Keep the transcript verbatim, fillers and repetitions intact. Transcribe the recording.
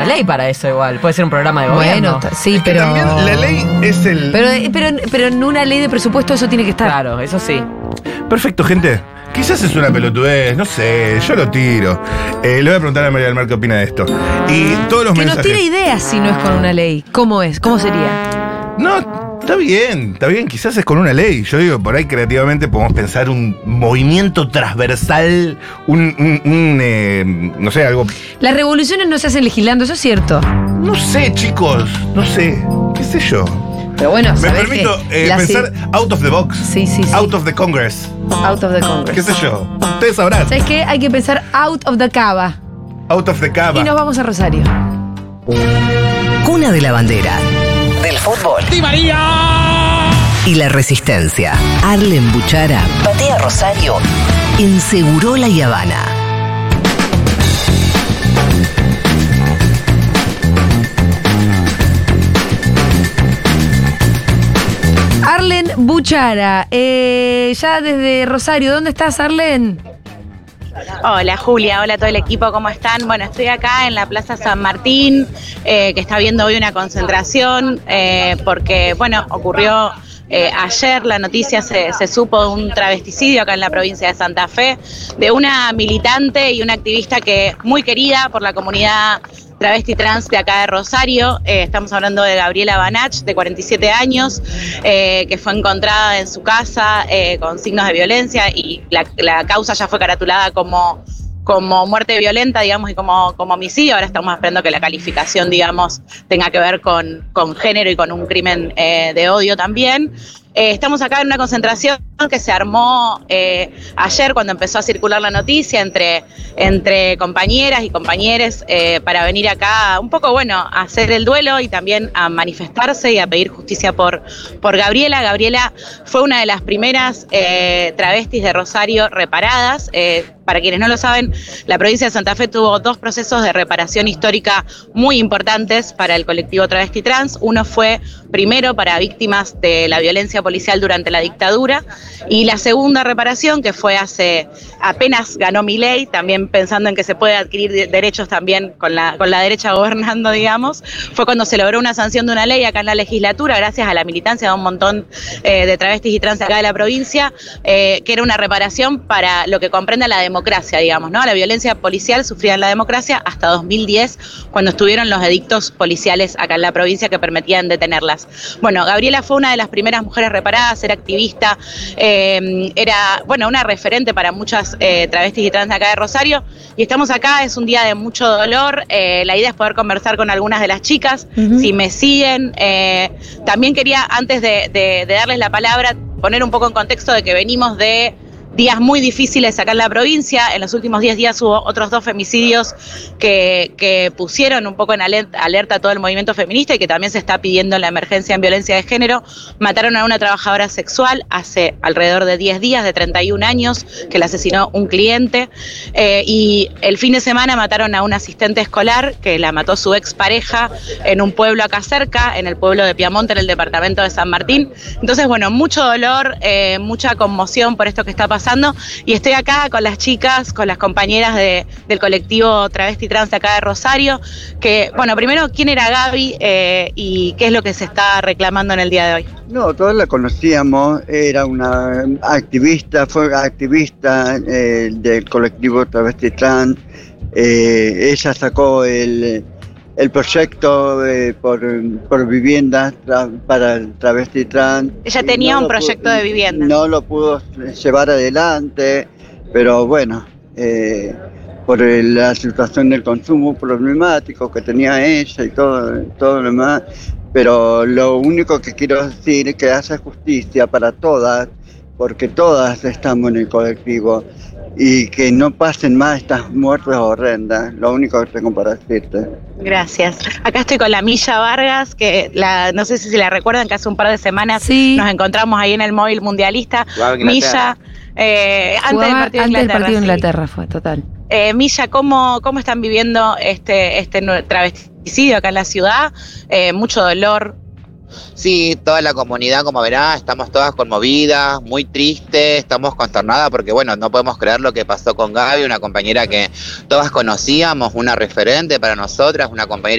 ley para eso igual. Puede ser un programa de gobierno. Bueno, sí, Es que pero... también la ley es el... Pero, pero, pero en una ley de presupuesto eso tiene que estar. Claro, eso sí. Perfecto, gente. Quizás es una pelotudez, no sé, yo lo tiro. Eh, le voy a preguntar a María del Mar qué opina de esto. Y todos los Que nos mensajes... tire ideas si no es con una ley. ¿Cómo es? ¿Cómo sería? No, está bien, está bien, quizás es con una ley. Yo digo, por ahí creativamente podemos pensar un movimiento transversal, un, un, un, eh, no sé, algo... Las revoluciones no se hacen legislando, eso es cierto. No sé, chicos, no sé, qué sé yo. Pero bueno, Me ¿sabés permito que eh, la pensar ci- out of the box. Sí, sí, sí. Out of the Congress. Out of the Congress. ¿Qué sé yo? Ustedes sabrán. ¿Sabes qué? Hay que pensar out of the cava. Out of the cava. Y nos vamos a Rosario. Cuna de la bandera, del fútbol ¡Di María! y la resistencia. Arlen Buchara patea Rosario en Segurola y Habana. Arlen Buchara, eh, ya desde Rosario. ¿Dónde estás, Arlen? Hola Julia, hola a todo el equipo, ¿cómo están? Bueno, estoy acá en la Plaza San Martín, eh, que está viendo hoy una concentración, eh, porque, bueno, ocurrió eh, ayer, la noticia se, se supo de un travesticidio acá en la provincia de Santa Fe, de una militante y una activista que muy querida por la comunidad travesti trans de acá de Rosario. Eh, estamos hablando de Gabriela Banach, de cuarenta y siete años, eh, que fue encontrada en su casa eh, con signos de violencia y la, la causa ya fue caratulada como, como muerte violenta, digamos, y como, como homicidio. Ahora estamos esperando que la calificación, digamos, tenga que ver con, con género y con un crimen eh, de odio también. Eh, estamos acá en una concentración que se armó eh, ayer cuando empezó a circular la noticia entre, entre compañeras y compañeros eh, para venir acá un poco, bueno, a hacer el duelo y también a manifestarse y a pedir justicia por, por Gabriela. Gabriela fue una de las primeras eh, travestis de Rosario reparadas. Eh, para quienes no lo saben, la provincia de Santa Fe tuvo dos procesos de reparación histórica muy importantes para el colectivo travesti trans. Uno fue primero para víctimas de la violencia policial durante la dictadura y la segunda reparación, que fue hace apenas ganó Milei, también pensando en que se puede adquirir de- derechos también con la, con la derecha gobernando, digamos, fue cuando se logró una sanción de una ley acá en la legislatura gracias a la militancia de un montón eh, de travestis y trans acá de la provincia, eh, que era una reparación para lo que comprende la democracia, digamos, ¿no? La violencia policial sufrida en la democracia hasta dos mil diez, cuando estuvieron los edictos policiales acá en la provincia que permitían detenerlas. Bueno, Gabriela fue una de las primeras mujeres reparadas, era activista, eh, era, bueno, una referente para muchas eh, travestis y trans de acá de Rosario, y estamos acá, es un día de mucho dolor. Eh, la idea es poder conversar con algunas de las chicas, Ujú. si me siguen. Eh, también quería, antes de, de, de darles la palabra, poner un poco en contexto de que venimos de días muy difíciles acá en la provincia. En los últimos diez días hubo otros dos femicidios que, que pusieron un poco en alerta, alerta a todo el movimiento feminista y que también se está pidiendo en la emergencia en violencia de género. Mataron a una trabajadora sexual hace alrededor de diez días, de treinta y un años, que la asesinó un cliente. Eh, y el fin de semana mataron a un asistente escolar que la mató su expareja en un pueblo acá cerca, en el pueblo de Piamonte, en el departamento de San Martín. Entonces, bueno, mucho dolor, eh, mucha conmoción por esto que está pasando. Y estoy acá con las chicas, con las compañeras de, del colectivo Travesti Trans de acá de Rosario. Que, bueno, primero, ¿quién era Gaby eh, y qué es lo que se está reclamando en el día de hoy? No, todos la conocíamos, era una activista, fue activista eh, del colectivo Travesti Trans. Eh, ella sacó el, el proyecto eh, por, por viviendas tra- para el travesti trans. Ella Y tenía un lo proyecto pu- de vivienda. No lo pudo llevar adelante, pero bueno, eh, por el- la situación del consumo problemático que tenía ella y todo, todo lo demás. Pero lo único que quiero decir es que hace justicia para todas, porque todas estamos en el colectivo, y que no pasen más estas muertes horrendas, lo único que tengo para decirte. Gracias. Acá estoy con la Milla Vargas, que la, no sé si la recuerdan, que hace un par de semanas Sí. nos encontramos ahí en el móvil mundialista. Jugaba en Inglaterra. Milla, eh, antes Jugaba del partido de antes del Inglaterra. partido de sí. Inglaterra fue, total. Eh, Milla, ¿cómo, ¿cómo están viviendo este, este nue- travesticidio acá en la ciudad? Eh, mucho dolor. Sí, toda la comunidad, como verá, estamos todas conmovidas, muy tristes, estamos consternadas porque, bueno, no podemos creer lo que pasó con Gaby, una compañera que todas conocíamos, una referente para nosotras, una compañera